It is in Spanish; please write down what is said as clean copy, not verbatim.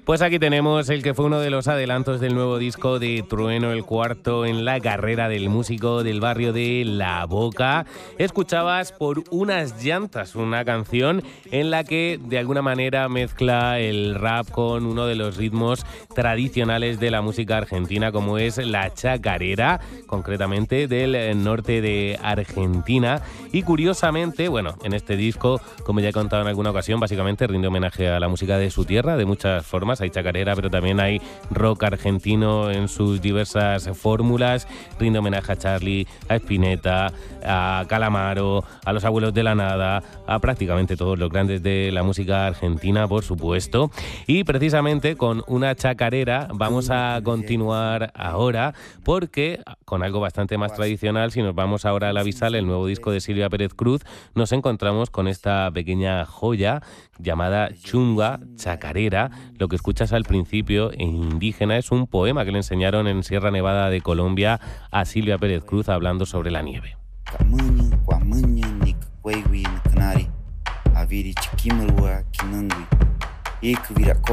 Pues aquí tenemos el que fue uno de los adelantos del nuevo disco de Trueno, el cuarto en la carrera del músico del barrio de La Boca. Escuchabas Por unas llantas, una canción en la que de alguna manera mezcla el rap con uno de los ritmos tradicionales de la música argentina, como es la chacarera, concretamente del norte de Argentina. Y curiosamente, bueno, en este disco, como ya he contado en alguna ocasión, básicamente rinde homenaje a la música de su tierra de muchas formas. Hay chacarera, pero también hay rock argentino en sus diversas fórmulas. Rinde homenaje a Charly, a Spinetta, a Calamaro, a los Abuelos de la Nada, a prácticamente todos los grandes de la música argentina, por supuesto. Y precisamente con una chacarera vamos a continuar ahora, porque con algo bastante más tradicional, si nos vamos ahora a La Bisal, el nuevo disco de Silvia Pérez Cruz, nos encontramos con esta pequeña joya llamada Chunga Chacarera. Lo que escuchas al principio en indígena es un poema que le enseñaron en Sierra Nevada de Colombia a Silvia Pérez Cruz hablando sobre la nieve.